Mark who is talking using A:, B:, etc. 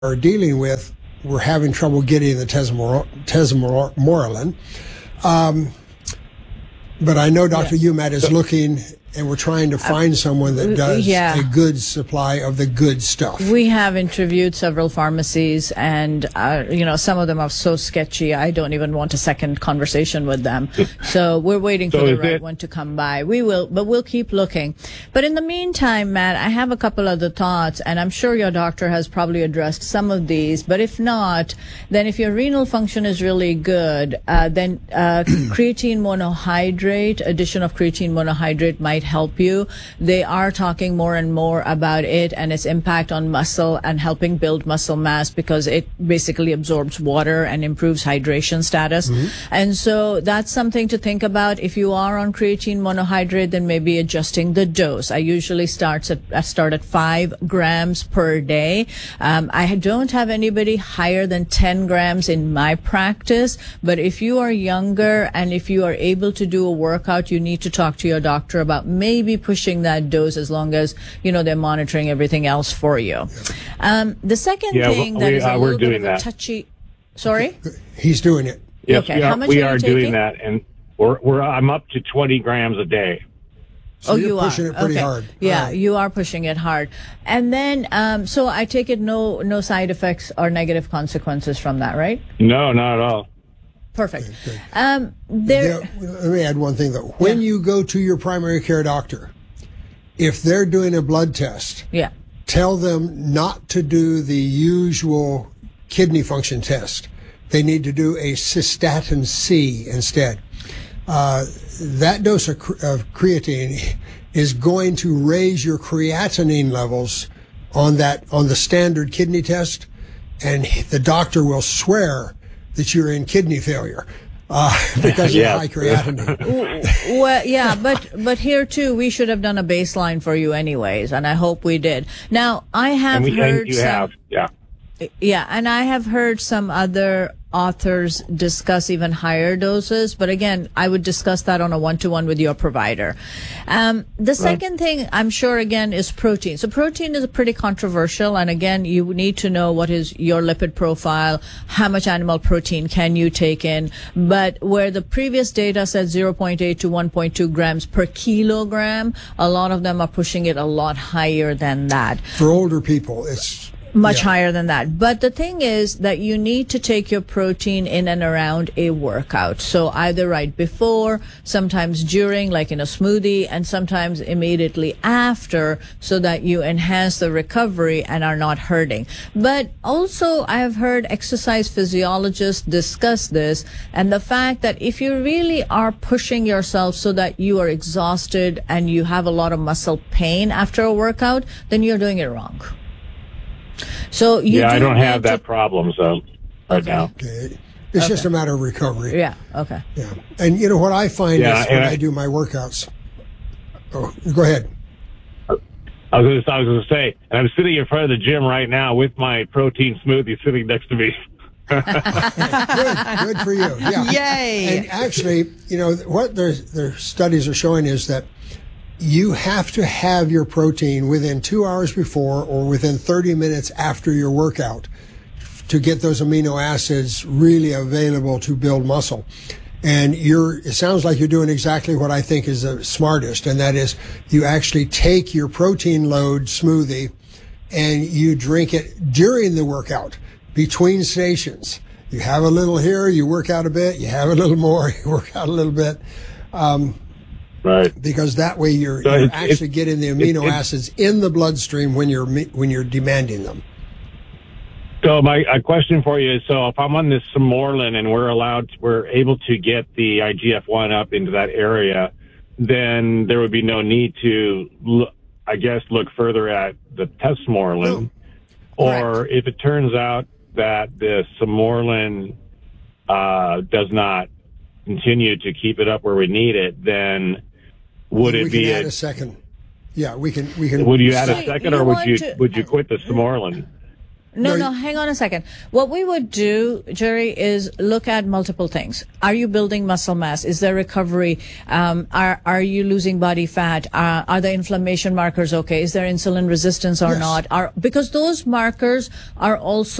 A: are dealing with, we're having trouble getting the tesamorelin. But I know Dr. Umat is looking, and we're trying to find someone that does a good supply of the good stuff.
B: We have interviewed several pharmacies, and some of them are so sketchy, I don't even want a second conversation with them. So we're waiting for the right one to come by. We will, but we'll keep looking. But in the meantime, Matt, I have a couple other thoughts, and I'm sure your doctor has probably addressed some of these. But if not, then if your renal function is really good, then creatine monohydrate, addition of creatine monohydrate might help you. They are talking more and more about it and its impact on muscle and helping build muscle mass, because it basically absorbs water and improves hydration status. And so that's something to think about. If you are on creatine monohydrate, then maybe adjusting the dose. I usually start at 5 grams per day. I don't have anybody higher than 10 grams in my practice, but if you are younger and if you are able to do a workout, you need to talk to your doctor about maybe pushing that dose, as long as they're monitoring everything else for you. The second thing that is a little bit of a touchy. Sorry,
A: he's doing it.
C: Yes,
B: okay. How much
C: we
B: are
C: are doing that, and I'm up to 20 grams a day.
A: So you're pushing it pretty hard.
B: Yeah, you are pushing it hard. And then, so I take it no side effects or negative consequences from that, right?
C: No, not at all.
B: Perfect.
A: Okay. Let me add one thing, though. When you go to your primary care doctor, if they're doing a blood test, tell them not to do the usual kidney function test. They need to do a cystatin C instead. That dose of creatine is going to raise your creatinine levels on the standard kidney test, and the doctor will swear that you're in kidney failure because of high creatinine.
B: Well, yeah, but here too, we should have done a baseline for you anyways, and I hope we did. Now, I have heard and I have heard some other authors discuss even higher doses, but again, I would discuss that on a one-to-one with your provider. The second thing, I'm sure, again, is protein. So protein is pretty controversial, and again, you need to know what is your lipid profile, how much animal protein can you take in, but where the previous data said 0.8 to 1.2 grams per kilogram, a lot of them are pushing it a lot higher than that.
A: For older people, it's
B: much higher than that. But the thing is that you need to take your protein in and around a workout. So either right before, sometimes during, like in a smoothie, and sometimes immediately after, so that you enhance the recovery and are not hurting. But also, I have heard exercise physiologists discuss this, and the fact that if you really are pushing yourself so that you are exhausted and you have a lot of muscle pain after a workout, then you're doing it wrong. So
C: I don't have that problem, so right now.
A: Okay. It's just a matter of recovery.
B: Yeah, okay.
A: Yeah. And what I find is when I do my workouts. Oh, go ahead.
C: I was going to say, and I'm sitting in front of the gym right now with my protein smoothie sitting next to me.
A: Good for you. Yeah.
B: Yay!
A: And actually, what their studies are showing is that you have to have your protein within 2 hours before or within 30 minutes after your workout to get those amino acids really available to build muscle. And it sounds like you're doing exactly what I think is the smartest, and that is you actually take your protein load smoothie and you drink it during the workout, between stations. You have a little here, you work out a bit, you have a little more, you work out a little bit.
C: Right.
A: Because that way you're actually getting the amino acids in the bloodstream when you're demanding them.
C: So a question for you is, so if I'm on this Samorlin and we're able to get the IGF-1 up into that area, then there would be no need to, look further at the Tesamorelin.
A: No.
C: Or if it turns out that the Samorlin does not continue to keep it up where we need it, then would it be
A: add a second? Yeah, we can.
C: Would you add a second, or would you quit the Samorlin?
B: No, hang on a second. What we would do, Jerry, is look at multiple things. Are you building muscle mass? Is there recovery? Are you losing body fat? Are the inflammation markers okay? Is there insulin resistance or not? Because those markers are also